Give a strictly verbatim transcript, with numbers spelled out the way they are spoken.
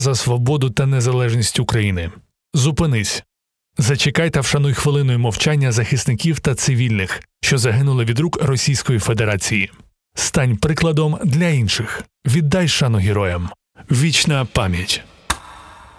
за свободу та незалежність України. Зупинись. Зачекай та вшануй хвилиною мовчання захисників та цивільних, що загинули від рук Російської Федерації. Стань прикладом для інших. Віддай шану героям. Вічна пам'ять.